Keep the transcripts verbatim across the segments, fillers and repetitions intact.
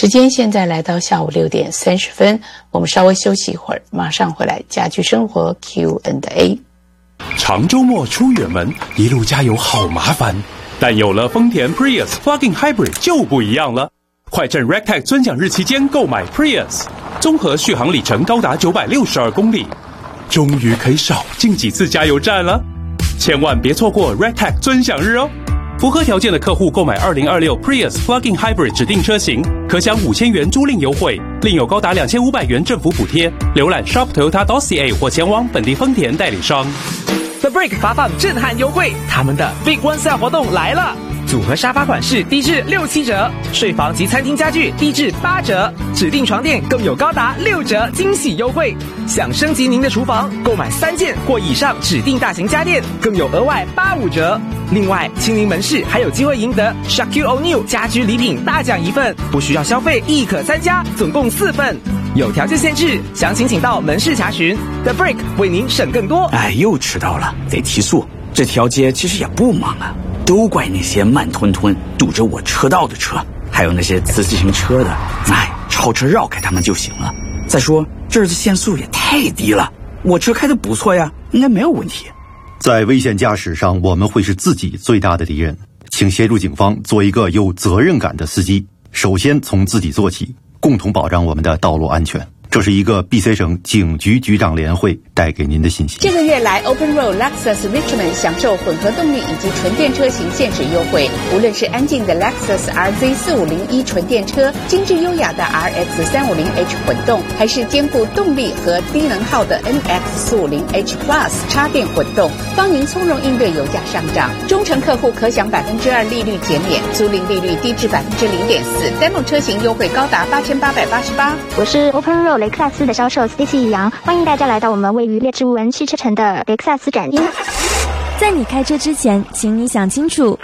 时间现在来到下午六点三十分，我们稍微休息一会儿，马上回来家居生活 Q and A。 长周末出远门，一路加油好麻烦，但有了丰田 Prius Plug-in Hybrid 就不一样了。快趁 Rectech 尊享日期间购买 Prius， 综合续航里程高达九百六十二公里，终于可以少进几次加油站了。千万别错过 Rectech 尊享日哦！符合条件的客户购买二零二六 Prius Plug-in Hybrid 指定车型，可享五千元租赁优惠，另有高达两千五百元政府补贴。浏览 shop toyota dot c a 或前往本地丰田代理商。 The Brick 发放震撼优惠，他们的 Big One Sale 活动来了！组合沙发款式低至六七折，睡房及餐厅家具低至八折，指定床垫更有高达六折惊喜优惠。想升级您的厨房，购买三件或以上指定大型家电，更有额外八五折。另外，亲临门市还有机会赢得 Shaquille O'Neal 家居礼品大奖一份，不需要消费亦可参加，总共四份。有条件限制，详情请到门市查询。The Brick 为您省更多。 哎，又迟到了，得提速。这条街其实也不忙啊，都怪那些慢吞吞堵着我车道的车，还有那些自行车的，哎，超车绕开他们就行了。再说这儿的限速也太低了，我车开得不错呀，应该没有问题。 在危险驾驶上，我们会是自己最大的敌人。请协助警方做一个有责任感的司机，首先从自己做起，共同保障我们的道路安全。这是一个 B C 省警局局长联会带给您的信息。 这个月来 Open Road Lexus Richmond 享受混合动力以及纯电车型限时优惠，无论是安静的 Lexus R Z 四五零一纯电车，精致优雅的 R X 三五零 H 混动，还是兼顾动力和低能耗的 N X 四五零 H Plus 插电混动，帮您从容应对油价上涨。忠诚客户可享百分之二利率减免，租赁利率低至百分之零点四，单路车型优惠高达八千八百八十八。 我是 Open Road雷克萨斯的销售 Stacy 杨，欢迎大家来到我们位于列治文汽车城的雷克萨斯展厅。 在你开车之前，请你想清楚。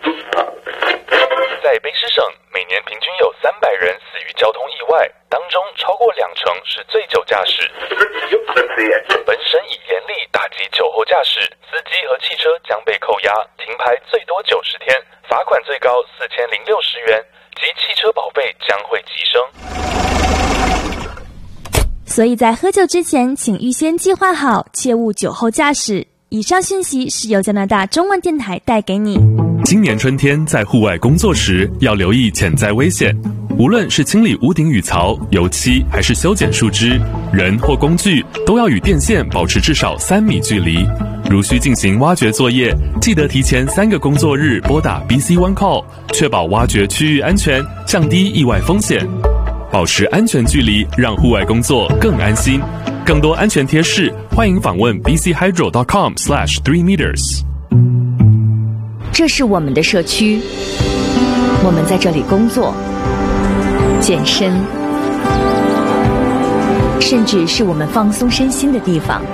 在卑诗省，每年平均有三百人死于交通意外，当中超过两成是醉酒驾驶。本省已严厉打击酒后驾驶，司机和汽车将被扣押、停牌最多九十天，罚款最高四千零六十元，及汽车保费将会提升。 所以在喝酒之前，请预先计划好，切勿酒后驾驶。以上讯息是由加拿大中文电台带给你。 今年春天在户外工作时，要留意潜在危险。无论是清理屋顶雨槽、油漆，还是修剪树枝，人或工具都要与电线保持至少三米距离。如需进行挖掘作业，记得提前三个工作日拨打 B C One Call， 确保挖掘区域安全，降低意外风险。保持安全距离，让户外工作更安心。更多安全贴士，欢迎访问 b c hydro dot com slash three meters。 这是我们的社区，我们在这里工作、健身，甚至是我们放松身心的地方。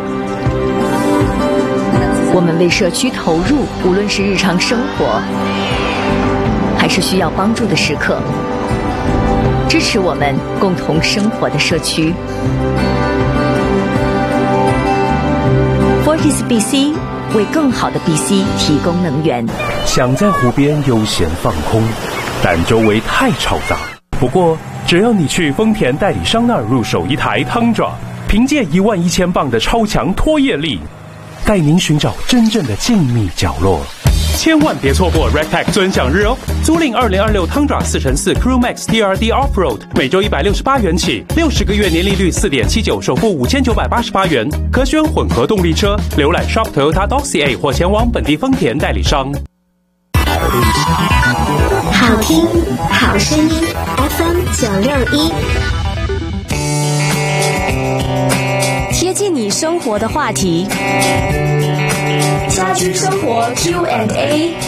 我们为社区投入，无论是日常生活，还是需要帮助的时刻。支持我们共同生活的社区。Fortis B C 为更好的 B C 提供能源。 想在湖边悠闲放空，但周围太嘈杂。不过，只要你去丰田代理商那儿入手一台 Tundra， 凭借一万一千磅的超强拖曳力，带您寻找真正的静谧角落。 千万别错过 Rectech 尊享日哦！租赁二零二六 Tundra 四乘四 Crew Max T R D Offroad， 每周一百六十八元起，六十个月年利率 四点七九， 首付五千九百八十八元，可选混合动力车。浏览 shop toyota dot c a 或前往本地丰田代理商。 好听，好声音 ，F M 九六一， 贴近你生活的话题。 家居生活 Q and A。